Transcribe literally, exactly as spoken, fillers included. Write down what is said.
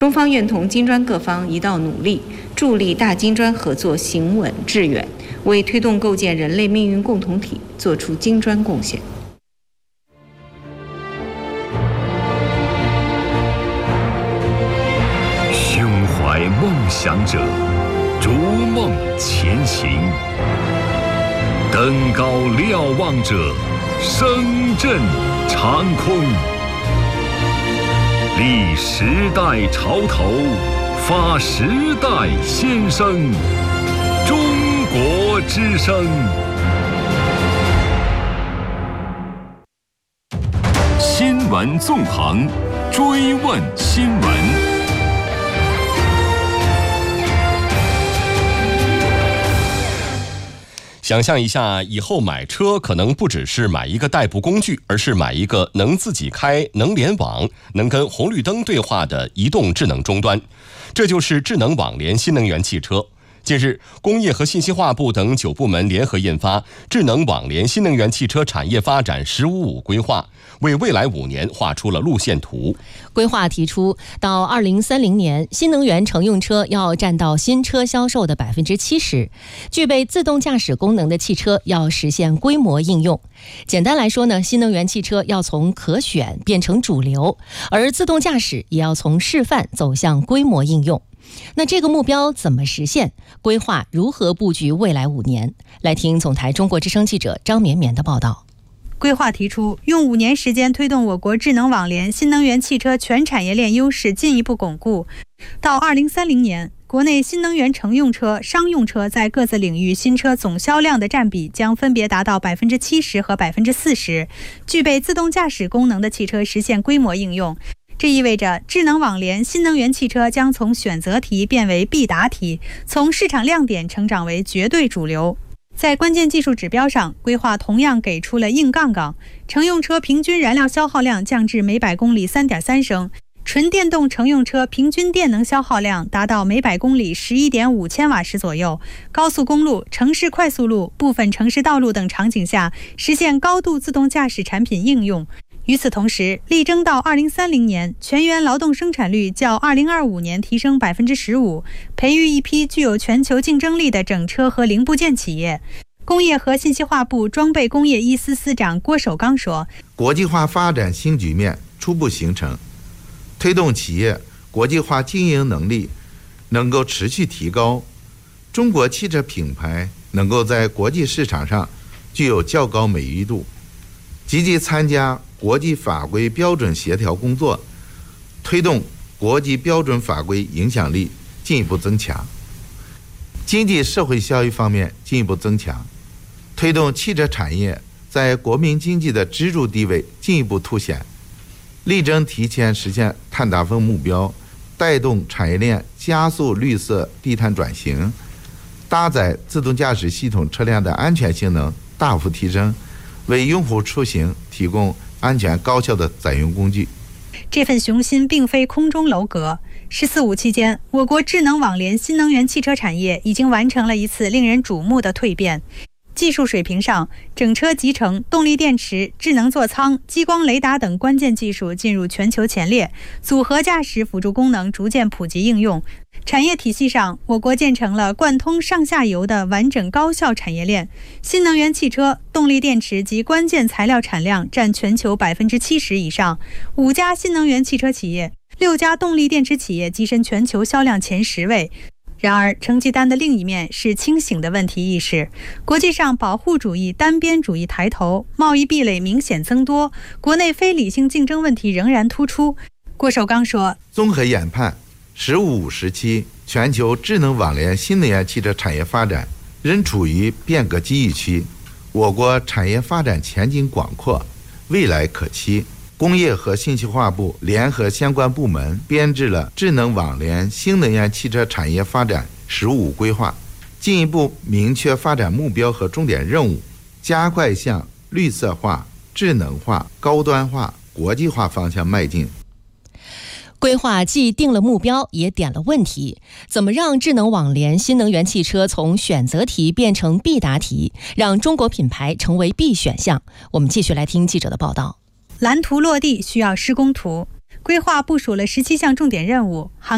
中方愿同金砖各方一道努力，助力大金砖合作行稳致远，为推动构建人类命运共同体做出金砖贡献。 胸怀梦想者，逐梦前行；登高瞭望者，声震长空。立时代潮头，发时代先声。中国之声。新闻纵横，追问新闻。 想象一下，以后买车可能不只是买一个代步工具，而是买一个能自己开、能联网、能跟红绿灯对话的移动智能终端。这就是智能网联新能源汽车。近日，工业和信息化部等九部门联合印发《智能网联新能源汽车产业发展“十五五”规划》，为未来五年画出了路线图。 规划提出，到二零三零年，新能源乘用车要占到新车销售的百分之七十，具备自动驾驶功能的汽车要实现规模应用。简单来说呢，新能源汽车要从可选变成主流，而自动驾驶也要从示范走向规模应用。那这个目标怎么实现？规划如何布局未来五年？来听总台中国之声记者张绵绵的报道。 规划提出，用五年时间推动我国智能网联新能源汽车全产业链优势进一步巩固。到二零三零年，国内新能源乘用车、商用车在各自领域新车总销量的占比将分别达到百分之七十和百分之四十，具备自动驾驶功能的汽车实现规模应用。这意味着智能网联新能源汽车将从选择题变为必答题，从市场亮点成长为绝对主流。在关键技术指标上，规划同样给出了硬杠杠，乘用车平均燃料消耗量降至每百公里 三点三升，纯电动乘用车平均电能消耗量达到每百公里 十一点五千瓦时左右，高速公路、城市快速路、部分城市道路等场景下实现高度自动驾驶产品应用。与此同时，力争到二零三零年全员劳动生产率较二零二五年提升 百分之十五， 培育一批具有全球竞争力的整车和零部件企业。工业和信息化部装备工业一司司长郭守刚说， 国际化发展新局面初步形成，推动企业国际化经营能力能够持续提高，中国汽车品牌能够在国际市场上具有较高美誉度，积极参加国际法规标准协调工作，推动国际标准法规影响力进一步增强。经济社会效益方面进一步增强，推动汽车产业在国民经济的支柱地位进一步凸显，力争提前实现碳达峰目标，带动产业链加速绿色低碳转型，搭载自动驾驶系统车辆的安全性能大幅提升，为用户出行提供安全高效的载用工具。 这份雄心并非空中楼阁。十四五期间，我国智能网联新能源汽车产业已经完成了一次令人瞩目的蜕变。技术水平上，整车集成、动力电池、智能座舱、激光雷达等关键技术进入全球前列，组合驾驶辅助功能逐渐普及应用。产业体系上，我国建成了贯通上下游的完整高效产业链，新能源汽车、动力电池及关键材料产量占全球百分之七十以上，五家新能源汽车企业、六家动力电池企业跻身全球销量前十位。然而，成绩单的另一面是清醒的问题意识。国际上保护主义、单边主义抬头，贸易壁垒明显增多，国内非理性竞争问题仍然突出。郭守刚说， 综合研判，十五五时期全球智能网联新能源汽车产业发展仍处于变革机遇期，我国产业发展前景广阔，未来可期。工业和信息化部联合相关部门编制了智能网联新能源汽车产业发展“十五五”规划，进一步明确发展目标和重点任务，加快向绿色化、智能化、高端化、国际化方向迈进。 规划既定了目标，也点了问题：怎么让智能网联新能源汽车从选择题变成必答题，让中国品牌成为必选项？我们继续来听记者的报道。 蓝图落地需要施工图，规划部署了十七项重点任务，